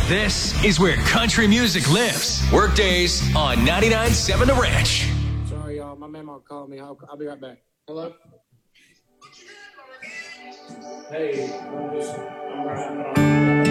This is where country music lives. Workdays on 99.7 The Ranch. Sorry, y'all. My mama called me. I'll be right back. Hello? Hey, I'm wrapping up.